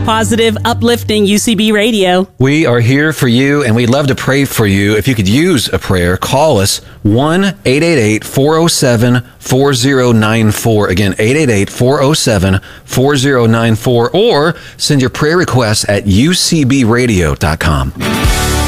Positive, uplifting UCB radio. We are here for you, and we'd love to pray for you. If you could use a prayer, call us 1-888-407-4094. Again, 888-407-4094, or send your prayer requests at ucbradio.com.